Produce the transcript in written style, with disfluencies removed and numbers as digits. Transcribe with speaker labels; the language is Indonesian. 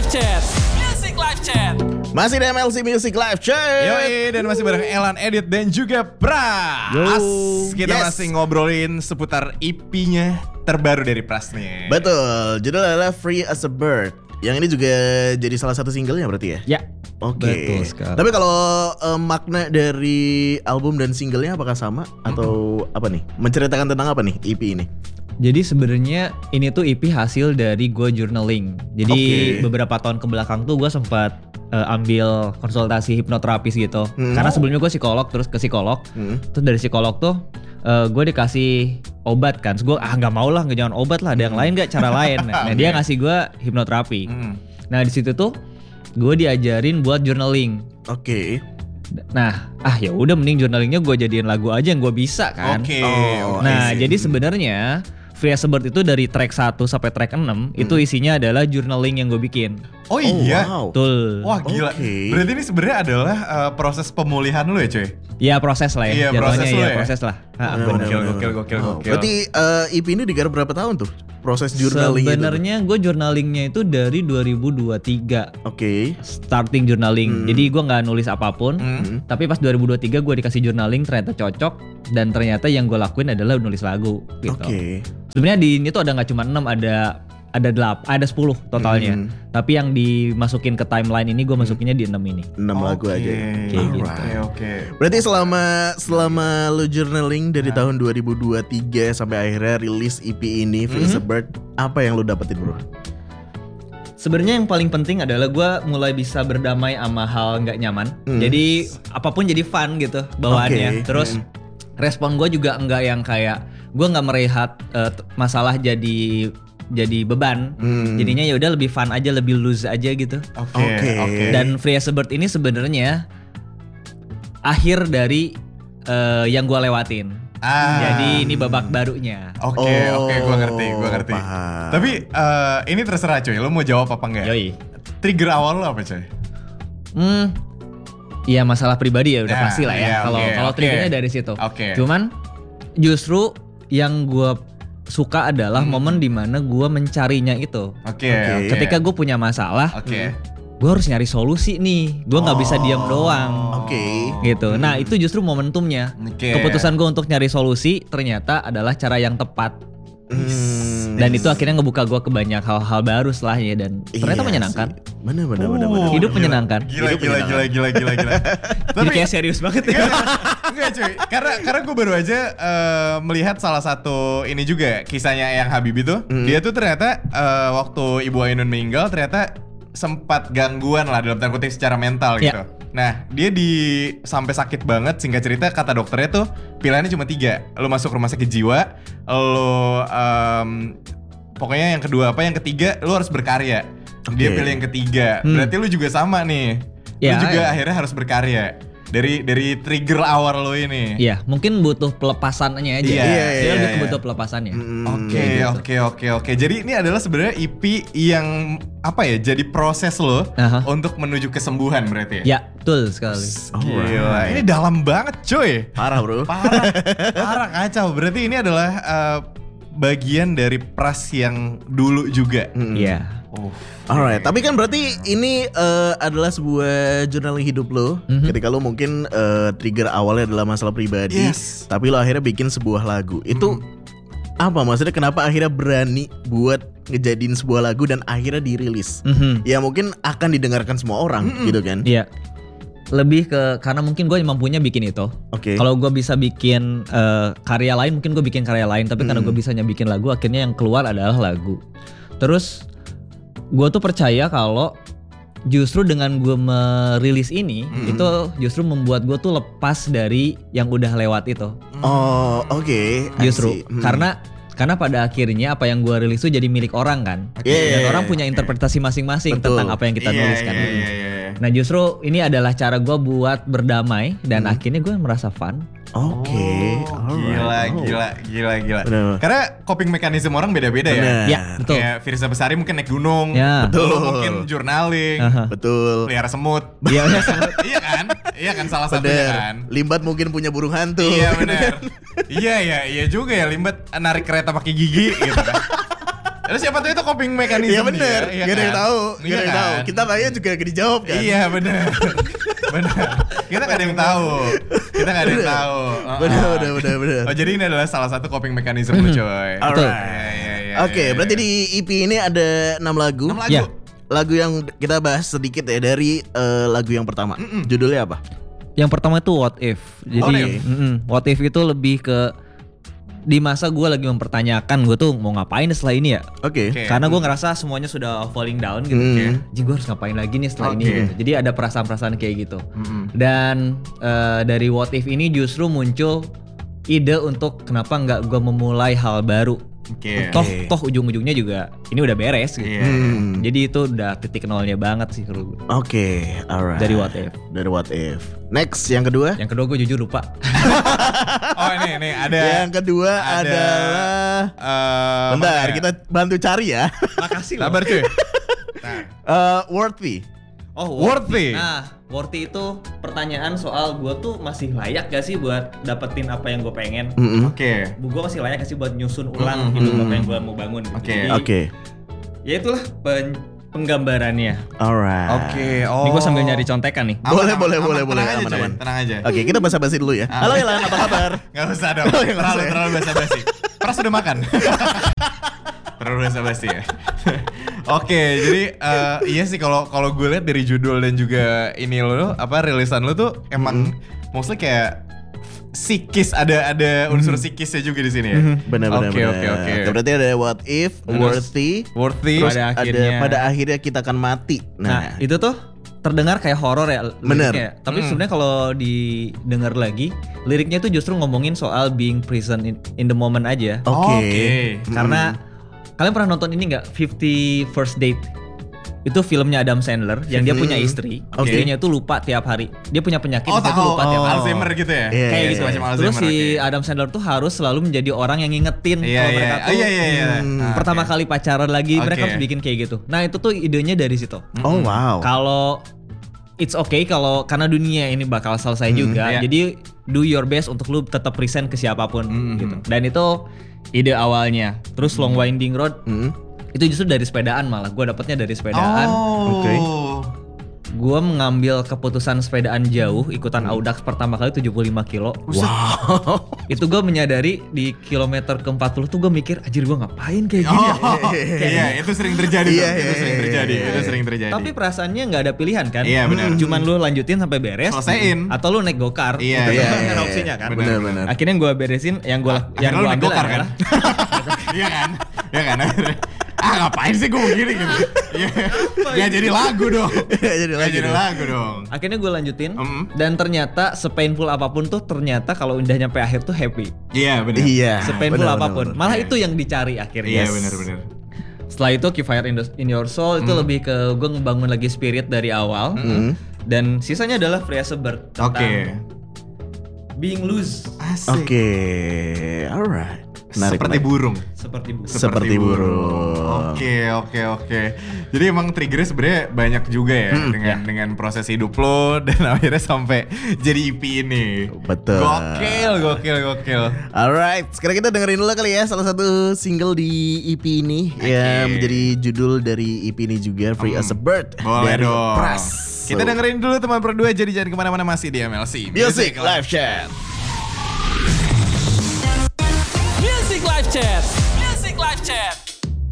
Speaker 1: Chat. Music Live Chat.
Speaker 2: Masih di MLC Music Live Chat.
Speaker 3: Yoi, dan masih bareng Elan, Edit, dan juga Pras. Kita masih ngobrolin seputar EP-nya terbaru dari Pras nih.
Speaker 2: Betul, judulnya adalah Free as a Bird. Yang ini juga jadi salah satu singlenya berarti ya?
Speaker 4: Ya.
Speaker 2: Oke.
Speaker 4: Betul sekali.
Speaker 2: Tapi kalau makna dari album dan singlenya apakah sama atau apa nih? Menceritakan tentang apa nih EP ini?
Speaker 4: Jadi sebenarnya ini tuh EP hasil dari gue journaling. Jadi
Speaker 2: Oke.
Speaker 4: beberapa tahun ke belakang tuh gue sempat ambil konsultasi hipnoterapis gitu. Karena sebelumnya gue psikolog, terus ke psikolog. Terus dari psikolog tuh gue dikasih obat kan. Terus gue nggak mau lah, jangan obat lah. Ada yang lain nggak, cara lain. Nah dia ngasih gue hipnoterapi. Nah di situ tuh gue diajarin buat journaling.
Speaker 2: Oke.
Speaker 4: Nah, ya udah mending journalingnya gue jadiin lagu aja yang gue bisa kan.
Speaker 3: Oke.
Speaker 4: Nah, jadi sebenarnya Free as a Bird itu dari track 1 sampai track 6 itu isinya adalah journaling yang gue bikin.
Speaker 3: Oh iya.
Speaker 2: Wow.
Speaker 4: Betul.
Speaker 3: Wah gila.
Speaker 2: Oke.
Speaker 3: Berarti ini sebenarnya adalah proses pemulihan lu ya, cuy?
Speaker 4: Ya proses lah ya.
Speaker 3: Iya, proses
Speaker 4: Jatuhnya
Speaker 3: lo
Speaker 4: ya,
Speaker 3: ya.
Speaker 4: proses lah.
Speaker 3: Gokil.
Speaker 2: Berarti EP ini digarap berapa tahun tuh? Proses journaling itu?
Speaker 4: Sebenarnya gue journalingnya itu dari 2023.
Speaker 2: Oke.
Speaker 4: Starting journaling. Jadi gue nggak nulis apapun. Tapi pas 2023 gue dikasih journaling, ternyata cocok. Dan ternyata yang gue lakuin adalah nulis lagu gitu.
Speaker 2: Oke.
Speaker 4: Sebenarnya di ini tuh ada nggak cuma 6, ada 10 totalnya. Tapi yang dimasukin ke timeline ini gue masukinnya di 6 ini.
Speaker 2: 6 lagu aja.
Speaker 4: Kayak gitu.
Speaker 3: Oke.
Speaker 2: Berarti selama lu journaling dari tahun 2023 sampai akhirnya rilis EP ini Free as a Bird, apa yang lu dapetin, bro?
Speaker 4: Sebenarnya yang paling penting adalah gue mulai bisa berdamai sama hal nggak nyaman. Jadi apapun jadi fun gitu bawaannya.
Speaker 2: Oke.
Speaker 4: Terus respon gue juga enggak yang kayak gue nggak melihat masalah jadi beban. Jadinya ya udah lebih fun aja, lebih loose aja gitu.
Speaker 3: Oke.
Speaker 4: Dan Free as a Bird ini sebenarnya akhir dari yang gue lewatin. Jadi ini babak barunya.
Speaker 3: Oke, gue ngerti.
Speaker 2: Paham.
Speaker 3: Tapi ini terserah cuy, lo mau jawab apa enggak?
Speaker 4: Yoi.
Speaker 3: Trigger awal lo apa cuy?
Speaker 4: Iya masalah pribadi ya udah
Speaker 3: Nah,
Speaker 4: pasti lah ya.
Speaker 3: iya,
Speaker 4: Kalau
Speaker 3: oke.
Speaker 4: triggernya dari situ.
Speaker 3: Oke.
Speaker 4: Cuman justru yang gue suka adalah momen dimana gue mencarinya itu.
Speaker 3: Oke.
Speaker 4: Ketika gue punya masalah,
Speaker 3: Oke.
Speaker 4: gue harus nyari solusi nih. Gue nggak bisa diam doang.
Speaker 2: Oke.
Speaker 4: Gitu. Nah itu justru momentumnya.
Speaker 3: Oke.
Speaker 4: Keputusan gue untuk nyari solusi ternyata adalah cara yang tepat. Dan itu akhirnya ngebuka gue ke banyak hal-hal baru setelahnya dan ternyata
Speaker 2: Iya
Speaker 4: menyenangkan.
Speaker 2: sih. Bener.
Speaker 4: Hidup menyenangkan.
Speaker 3: Gila.
Speaker 4: Jadi kayak serius banget ya.
Speaker 3: Enggak cuy, karena gue baru aja melihat salah satu ini juga kisahnya Eyang Habibie tuh. Dia tuh ternyata waktu Ibu Ainun meninggal ternyata sempat gangguan lah dalam tanda kutip secara mental gitu. Nah dia sampai sakit banget, singkat cerita kata dokternya tuh pilihannya cuma 3. Lo masuk rumah sakit jiwa, lo pokoknya yang kedua yang ketiga lo harus berkarya. Dia pilih yang ketiga. Berarti lo juga sama nih. Lo juga akhirnya harus berkarya. Dari trigger awal lo ini.
Speaker 4: Iya, mungkin butuh pelepasannya aja. Dia lebih butuh pelepasannya.
Speaker 3: Oke. Jadi ini adalah sebenarnya EP yang apa ya? Jadi proses lo untuk menuju kesembuhan berarti ya?
Speaker 4: Ya, betul sekali.
Speaker 3: Gila, ini dalam banget cuy.
Speaker 2: Parah, bro.
Speaker 3: Parah kacau. Berarti ini adalah bagian dari Pras yang dulu juga.
Speaker 4: Iya.
Speaker 2: Alright, tapi kan berarti ini adalah sebuah journaling hidup lo. Ketika lo mungkin trigger awalnya adalah masalah pribadi, tapi lo akhirnya bikin sebuah lagu. Itu apa maksudnya? Kenapa akhirnya berani buat ngejadiin sebuah lagu dan akhirnya dirilis? Ya mungkin akan didengarkan semua orang, gitu kan?
Speaker 4: Iya. Lebih ke karena mungkin gue mampunya bikin itu.
Speaker 2: Oke.
Speaker 4: Kalau gue bisa bikin karya lain, mungkin gue bikin karya lain. Tapi karena gue bisanya bikin lagu, akhirnya yang keluar adalah lagu. Terus gue tuh percaya kalau justru dengan gue merilis ini itu justru membuat gue tuh lepas dari yang udah lewat itu.
Speaker 2: Oh, oke.
Speaker 4: Justru karena pada akhirnya apa yang gue rilis itu jadi milik orang kan. Dan orang punya interpretasi masing-masing tentang apa yang kita nulis kan. Nah justru ini adalah cara gue buat berdamai dan akhirnya gue merasa fun.
Speaker 2: Oke.
Speaker 3: Gila.
Speaker 2: Bener.
Speaker 3: Karena coping mekanisme orang beda-beda ya.
Speaker 4: Ya, betul.
Speaker 3: Kayak Firza Besari mungkin naik gunung,
Speaker 4: Ya.
Speaker 3: lu mungkin journaling,
Speaker 2: Betul.
Speaker 3: pelihara semut.
Speaker 4: Iya.
Speaker 3: Iya kan salah satunya kan.
Speaker 2: Limbat mungkin punya burung hantu.
Speaker 3: Iya benar. Iya juga ya Limbat narik kereta pakai gigi gitu kan. Terus siapa tahu itu coping mechanism
Speaker 2: Iya bener,
Speaker 3: dia,
Speaker 2: gak ada yang
Speaker 3: kan?
Speaker 2: tahu,
Speaker 3: Iya
Speaker 2: gak ada yang
Speaker 3: kan?
Speaker 2: tahu. Kita tanya juga gak dijawab kan.
Speaker 3: Iya bener. Bener. Kita gak ada yang tahu. Kita gak ada yang tahu.
Speaker 2: Bener.
Speaker 3: Oh jadi ini adalah salah satu coping mechanism lu coy.
Speaker 2: Alright.
Speaker 3: Iya,
Speaker 2: Oke, berarti di EP ini ada 6 lagu.
Speaker 3: 6 lagu.
Speaker 4: Ya.
Speaker 2: Lagu yang kita bahas sedikit ya dari lagu yang pertama. Judulnya apa?
Speaker 4: Yang pertama itu What If. Jadi What If itu lebih ke di masa gue lagi mempertanyakan gue tuh mau ngapain setelah ini ya.
Speaker 2: Oke.
Speaker 4: Karena gue ngerasa semuanya sudah falling down gitu. Jadi gue harus ngapain lagi nih setelah ini gitu. Jadi ada perasaan-perasaan kayak gitu. Dan dari What If ini justru muncul ide untuk kenapa nggak gue memulai hal baru. Toh ujung-ujungnya juga ini udah beres gitu. Jadi itu udah titik nolnya banget sih kalau gue.
Speaker 2: Oke, alright.
Speaker 4: Dari What If.
Speaker 2: Dari What If. Next, yang kedua.
Speaker 4: Yang kedua gue jujur lupa.
Speaker 3: Oh ini ada.
Speaker 2: Yang kedua adalah bentar, kita bantu cari ya.
Speaker 4: Makasih loh.
Speaker 3: Sabar cuy.
Speaker 2: Worthy.
Speaker 4: Oh,
Speaker 3: Worthy.
Speaker 4: Nah, worthy itu pertanyaan soal gue tuh masih layak gak sih buat dapetin apa yang gue pengen.
Speaker 3: Oke.
Speaker 4: Gue masih layak gak sih buat nyusun ulang hidup apa yang gue mau bangun gitu.
Speaker 3: Oke.
Speaker 4: Jadi,
Speaker 2: Oke.
Speaker 4: ya itulah penggambarannya.
Speaker 2: Alright.
Speaker 3: Oke.
Speaker 4: Ini gue sambil nyari contekan nih.
Speaker 2: Boleh.
Speaker 3: Tenang aja,
Speaker 2: Aman.
Speaker 3: Tenang aja.
Speaker 2: Oke, kita basa-basi dulu ya. Halo Ilan, apa kabar?
Speaker 3: Gak usah dong.
Speaker 2: Oh, ya, nggak usah ya.
Speaker 3: Terlalu basa-basi. Pras udah makan. Terlalu basa-basi ya. Oke, jadi iya sih kalau gue lihat dari judul dan juga ini lo apa rilisan lo tuh emang mostly kayak psikis, ada unsur psikisnya juga di sini ya.
Speaker 2: Benar.
Speaker 3: Oke.
Speaker 2: Berarti ada What If, Worthy,
Speaker 3: Terus
Speaker 4: Pada
Speaker 2: ada
Speaker 4: akhirnya.
Speaker 2: pada akhirnya kita akan mati.
Speaker 4: Nah, itu tuh terdengar kayak horor ya
Speaker 2: Bener.
Speaker 4: liriknya. Tapi sebenarnya kalau didengar lagi, liriknya tuh justru ngomongin soal being present in the moment aja.
Speaker 2: Oke.
Speaker 4: Karena kalian pernah nonton ini nggak 50 First Date? Itu filmnya Adam Sandler yang dia punya istri.
Speaker 2: Oke.
Speaker 4: Istrinya tuh lupa tiap hari. Dia punya penyakit
Speaker 3: Oh
Speaker 4: dia tuh
Speaker 3: tahu,
Speaker 4: lupa tiap hari.
Speaker 3: Alzheimer gitu ya?
Speaker 2: Iya,
Speaker 4: Kayak
Speaker 2: iya,
Speaker 4: gitu.
Speaker 2: iya.
Speaker 3: Semacam
Speaker 4: Terus
Speaker 3: Alzheimer,
Speaker 4: si
Speaker 3: oke.
Speaker 4: Adam Sandler tuh harus selalu menjadi orang yang ngingetin
Speaker 3: Iya,
Speaker 4: kalau
Speaker 3: iya.
Speaker 4: mereka tuh
Speaker 3: Iya. Nah,
Speaker 4: pertama
Speaker 3: oke.
Speaker 4: kali pacaran lagi mereka
Speaker 3: Oke.
Speaker 4: harus bikin kayak gitu. Nah, itu tuh idenya dari situ.
Speaker 2: Oh wow.
Speaker 4: Kalau it's okay kalau karena dunia ini bakal selesai juga.
Speaker 3: iya.
Speaker 4: Jadi do your best untuk lu tetap present ke siapapun gitu. Dan itu ide awalnya. Terus Long Winding Road itu justru dari sepedaan malah. Gue dapetnya dari sepedaan.
Speaker 3: Oh.
Speaker 2: Oke.
Speaker 4: Gue mengambil keputusan sepedaan jauh, ikutan Audax pertama kali 75 kilo.
Speaker 2: Wow.
Speaker 4: Itu gue menyadari di kilometer ke-40 tuh gue mikir, anjir gue ngapain kayak gini ya?
Speaker 3: Iya, itu sering terjadi
Speaker 2: Iya,
Speaker 3: tuh. Itu
Speaker 2: iya,
Speaker 3: sering
Speaker 2: iya,
Speaker 3: terjadi.
Speaker 2: iya.
Speaker 3: Itu sering terjadi.
Speaker 4: Tapi perasaannya nggak ada pilihan kan?
Speaker 3: Iya, benar.
Speaker 4: Cuman lu lanjutin sampai beres.
Speaker 3: Selesaiin.
Speaker 4: Atau lu naik gokar.
Speaker 3: Iya,
Speaker 4: Itu
Speaker 3: iya,
Speaker 4: kan
Speaker 2: iya,
Speaker 4: opsinya kan.
Speaker 2: Benar.
Speaker 4: Akhirnya gue beresin yang gue
Speaker 3: Akhirnya lu naik
Speaker 4: ambil
Speaker 3: gokar kan?
Speaker 4: adalah
Speaker 3: Iya kan? Iya kan? Ngapain sih gue begini gitu? Iya. Gak jadi lagu dong.
Speaker 2: Jadi
Speaker 3: Gak jadi lagu dong.
Speaker 4: akhirnya gue lanjutin dan ternyata sepainful apapun tuh ternyata kalau udah nyampe akhir tuh happy.
Speaker 3: Iya benar.
Speaker 2: Iya.
Speaker 4: Sepainful
Speaker 2: benar,
Speaker 4: apapun.
Speaker 2: benar.
Speaker 4: Malah itu yang dicari akhirnya.
Speaker 3: Iya benar.
Speaker 4: Setelah itu Keep Fire in Your Soul itu lebih ke gue ngebangun lagi spirit dari awal. Dan sisanya adalah Free as a Bird tentang
Speaker 3: Oke.
Speaker 4: being loose
Speaker 3: Asik.
Speaker 2: Oke. Alright. Menarik,
Speaker 3: Seperti
Speaker 2: menarik.
Speaker 3: burung.
Speaker 4: seperti
Speaker 2: burung.
Speaker 3: Oke. Jadi emang triggernya sebenarnya banyak juga ya dengan proses hidup lo dan akhirnya sampai jadi EP ini.
Speaker 2: Betul.
Speaker 3: Gokil.
Speaker 2: Alright, sekarang kita dengerin dulu kali ya salah satu single di EP ini yang menjadi judul dari EP ini juga, Free as a Bird
Speaker 3: Boleh
Speaker 2: dari
Speaker 3: dong.
Speaker 2: Pras.
Speaker 3: Kita dengerin dulu teman berdua, jadi jangan kemana-mana, masih di MLC
Speaker 2: Music Live Chat.
Speaker 1: Music Live Chat. Music Live Chat.